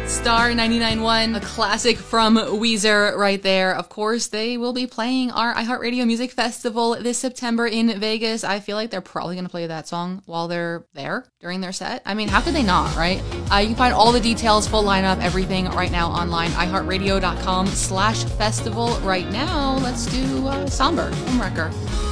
Star 99.1, a classic from Weezer right there. Of course, they will be playing our iHeartRadio Music Festival this September in Vegas. I feel like they're probably going to play that song while they're there during their set. I mean, how could they not, right? You can find all the details, full lineup, everything right now online, iHeartRadio.com/festival. Right now, let's do Somber, Homewrecker.